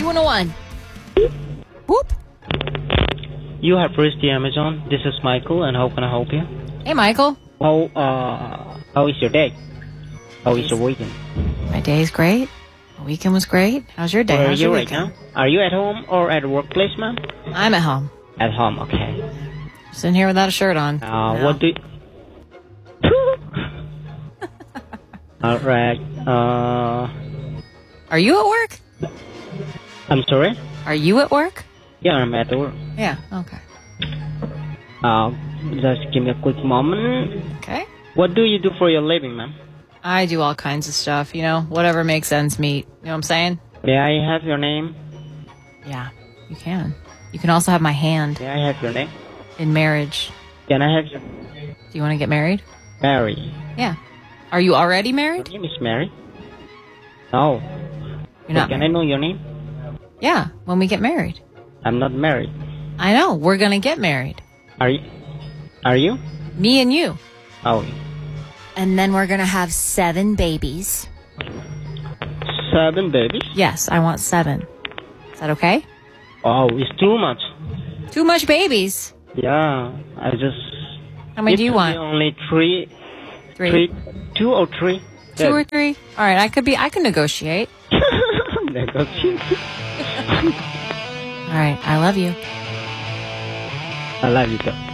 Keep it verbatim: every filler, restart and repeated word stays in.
two one one. Whoop. You have reached the Amazon. This is Michael, and how can I help you? Hey, Michael. How uh how is your day? How is your weekend? My day's great. My weekend was great. How's your day? Where are How's you your right weekend? now? Are you at home or at the workplace, ma'am? I'm at home. At home, okay. Sitting here without a shirt on. Uh, No. what do? All right. Uh, Are you at work? I'm sorry. Are you at work? Yeah, I'm at work. Yeah. Okay. Uh, just give me a quick moment. Okay. What do you do for your living, ma'am? I do all kinds of stuff, you know, whatever makes ends meet. You know what I'm saying? May I have your name? Yeah, you can. You can also have my hand May I have your name? in marriage. Can I have your Do you want to get married? Mary? Yeah. Are you already Your married? name is Mary? No. You're not Can married. I know your name? Yeah, when we get married. I'm not married. I know, we're going to get married. Are you? Are you? Me and you. Oh, And then we're going to have seven babies. seven babies? Yes, I want seven. Is that okay? Oh, it's too much. Too much babies. Yeah, I just. How many it do you should want? be Only three, Three. three, two or three. Two or three? All right, I could be, I can negotiate. Negotiate. All right, I love you. I love you too.